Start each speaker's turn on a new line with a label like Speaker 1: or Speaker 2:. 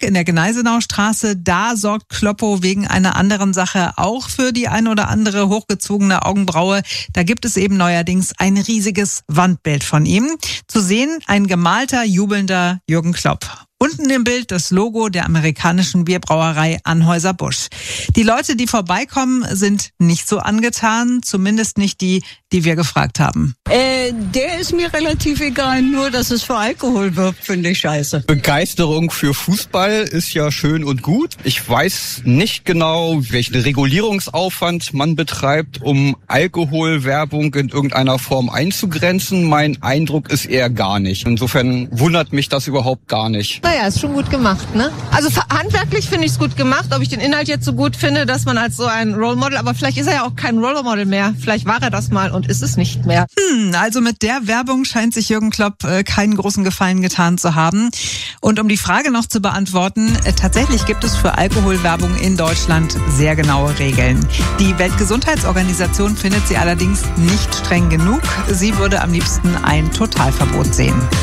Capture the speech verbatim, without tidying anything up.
Speaker 1: in der Gneisenaustraße. Da sorgt Kloppo wegen einer anderen Sache auch für die ein oder andere hochgezogene Augenbraue. Da gibt es eben neuerdings ein riesiges Wandbild von ihm. Zu sehen ein gemalter, jubelnder Jürgen Klopp. Unten im Bild das Logo der amerikanischen Bierbrauerei Anheuser-Busch. Die Leute, die vorbeikommen, sind nicht so angetan, zumindest nicht die, die wir gefragt haben.
Speaker 2: Äh, der ist mir relativ egal, nur dass es für Alkohol wirbt, finde ich scheiße.
Speaker 3: Begeisterung für Fußball ist ja schön und gut. Ich weiß nicht genau, welchen Regulierungsaufwand man betreibt, um Alkoholwerbung in irgendeiner Form einzugrenzen. Mein Eindruck ist eher gar nicht. Insofern wundert mich das überhaupt gar nicht.
Speaker 4: Naja, ist schon gut gemacht, ne? Also handwerklich finde ich es gut gemacht. Ob ich den Inhalt jetzt so gut finde, dass man als so ein Role Model, aber vielleicht ist er ja auch kein Role Model mehr. Vielleicht war er das mal und ist es nicht mehr.
Speaker 1: Hm, also mit der Werbung scheint sich Jürgen Klopp äh, keinen großen Gefallen getan zu haben. Und um die Frage noch zu beantworten, äh, tatsächlich gibt es für Alkoholwerbung in Deutschland sehr genaue Regeln. Die Weltgesundheitsorganisation findet sie allerdings nicht streng genug. Sie würde am liebsten ein Totalverbot sehen.